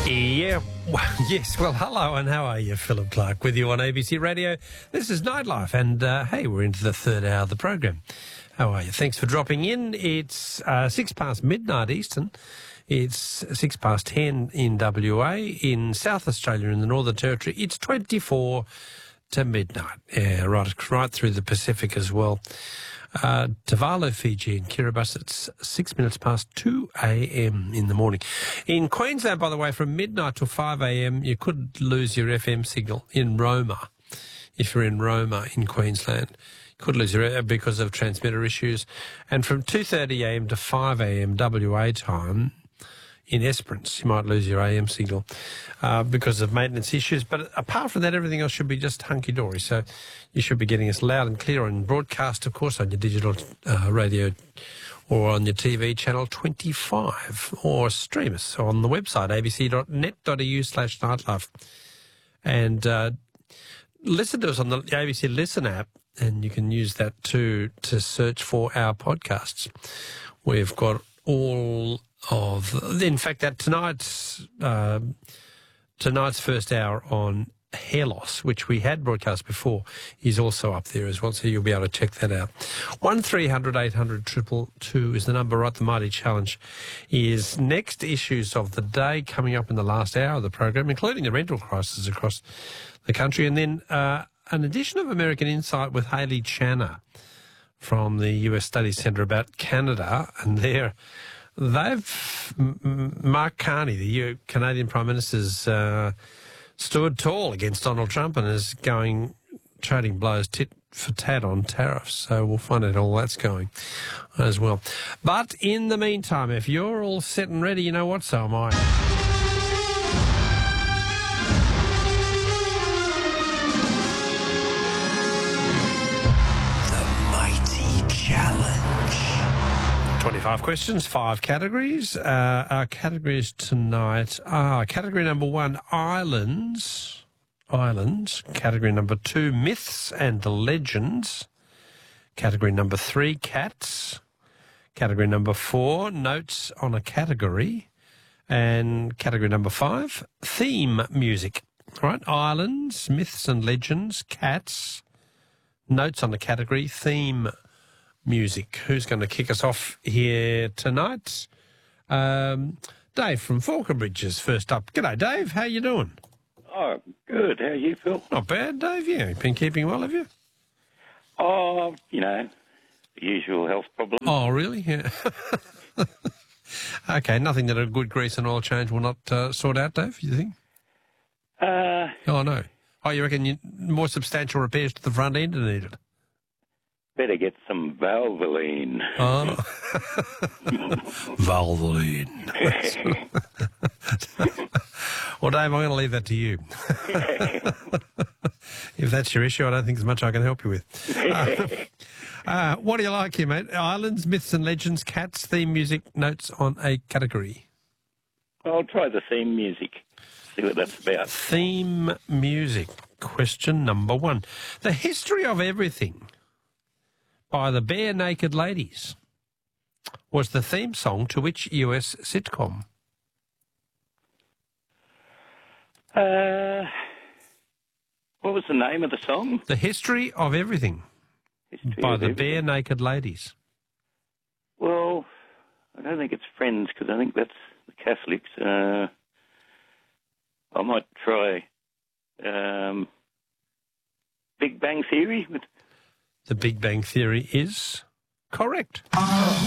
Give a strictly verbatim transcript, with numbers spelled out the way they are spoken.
Yeah, well, yes, well, hello and how are you? Philip Clark with you on A B C Radio. This is Nightlife and, uh, hey, we're into the third hour of the program. How are you? Thanks for dropping in. It's uh, six past midnight Eastern. It's six past ten in W A. In South Australia, in the Northern Territory, it's twenty-four to midnight. Yeah, right, right through the Pacific as well. Uh, Tuvalu, Fiji and Kiribati, it's six minutes past two a.m. in the morning. In Queensland, by the way, from midnight till five a.m, you could lose your F M signal in Roma. If you're in Roma in Queensland, you could lose your because of transmitter issues. And from two thirty a.m. to five a.m. W A time, in Esperance, you might lose your A M signal uh, because of maintenance issues. But apart from that, everything else should be just hunky-dory. So you should be getting us loud and clear on broadcast, of course, on your digital uh, radio or on your T V channel twenty-five, or stream us on the website a b c dot net dot a u slash nightlife. And uh, listen to us on the A B C Listen app, and you can use that too to search for our podcasts. We've got all of, in fact, that tonight's uh, tonight's first hour on hair loss, which we had broadcast before, is also up there as well, so you'll be able to check that out. One three hundred eight hundred two two two is the number. Right, the Mighty Challenge is next. Issues of the day coming up in the last hour of the program, including the rental crisis across the country, and then uh, an edition of American Insight with Hayley Channer from the U S Studies Centre about Canada, and their They've, Mark Carney, the Canadian Prime Minister's, uh, stood tall against Donald Trump and is going, trading blows tit for tat on tariffs. So we'll find out how all that's going as well. But in the meantime, if you're all set and ready, you know what, so am I. twenty-five questions, five categories. Uh, our categories tonight are category number one, islands. Islands. Category number two, myths and legends. Category number three, cats. Category number four, notes on a category. And category number five, theme music. All right, islands, myths and legends, cats, notes on a category, theme music. Music. Who's going to kick us off here tonight? Um, Dave from Falconbridge is first up. G'day, Dave. How you doing? Oh, good. How are you, Phil? Not bad, Dave. Yeah, you've been keeping well, have you? Oh, you know, the usual health problems. Oh, really? Yeah. Okay, nothing that a good grease and oil change will not uh, sort out, Dave, you think? Uh, oh, no. Oh, you reckon you, more substantial repairs to the front end are needed? Better get some Valvoline. Oh. Valvoline. Well, Dave, I'm going to leave that to you. If that's your issue, I don't think there's much I can help you with. Uh, uh, what do you like here, mate? Islands, myths and legends, cats, theme music, notes on a category. I'll try the theme music, see what that's about. Theme music. Question number one. The History of Everything by the Bare Naked Ladies was the theme song to which U S sitcom? Uh, what was the name of the song? The History of Everything History by of the everything. Bare Naked Ladies. Well, I don't think it's Friends, because I think that's the Catholics. Uh, I might try um, Big Bang Theory. But The Big Bang Theory is correct.